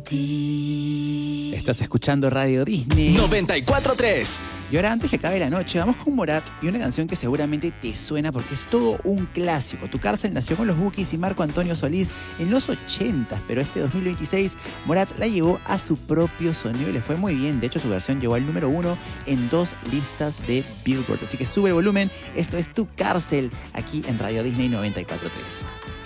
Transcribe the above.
ti. Estás escuchando Radio Disney 94.3. Y ahora, antes que acabe la noche, vamos con Morat y una canción que seguramente te suena porque es todo un clásico. Tu Cárcel nació con los Bukis y Marco Antonio Solís en los 80s, pero este 2026 Morat la llevó a su propio sonido y le fue muy bien. De hecho, su versión llegó al número 1 en 2 listas de Billboard. Así que sube el volumen. Esto es Tu Cárcel aquí en Radio Disney 94.3.